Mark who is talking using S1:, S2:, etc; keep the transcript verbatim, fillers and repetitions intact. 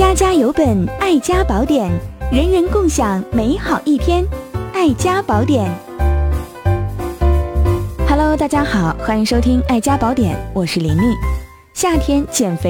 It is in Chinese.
S1: 家家有本爱家宝典，人人共享美好一天。爱家宝典。Hello， 大家好，欢迎收听爱家宝典，我是玲玲。夏天减肥